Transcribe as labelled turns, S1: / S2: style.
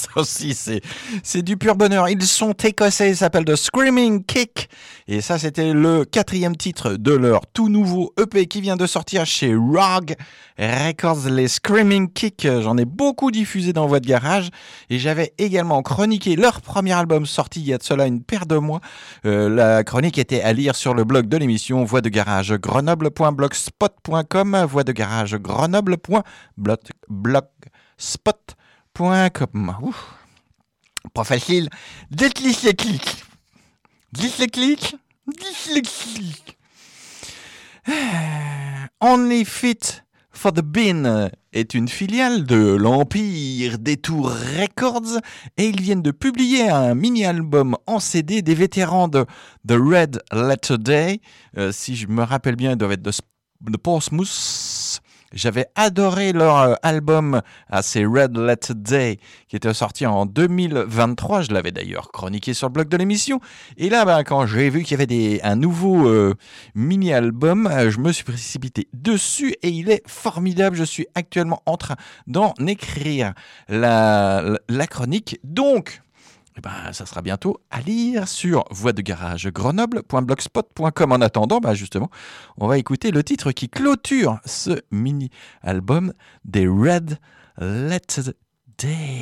S1: Ça aussi, c'est du pur bonheur. Ils sont écossais, ils s'appellent The Screaming Kick. Et ça, c'était le 4e titre de leur tout nouveau EP qui vient de sortir chez Rogue Records, les Screaming Kick. J'en ai beaucoup diffusé dans Voix de Garage. Et j'avais également chroniqué leur premier album sorti il y a de cela une paire de mois. La chronique était à lire sur le blog de l'émission Voix de Garage grenoble.blogspot.com, Voix de Garage grenoble.blogspot.com. Ouf, pas facile. Dyslexique. Dyslexique. Dyslexique. On est fit for the Bin est une filiale de l'Empire des Tours Records et ils viennent de publier un mini-album en CD des vétérans de The Red Letter Day. Si je me rappelle bien, ils doivent être de Portsmouth. J'avais adoré leur album à ces Red Letter Day qui était sorti en 2023. Je l'avais d'ailleurs chroniqué sur le blog de l'émission. Et là, quand j'ai vu qu'il y avait un nouveau mini-album, je me suis précipité dessus et il est formidable. Je suis actuellement en train d'en écrire la chronique. Donc, ça sera bientôt à lire sur voixdegarage-grenoble.blogspot.com. En attendant, justement, on va écouter le titre qui clôture ce mini-album des Red Letter Day.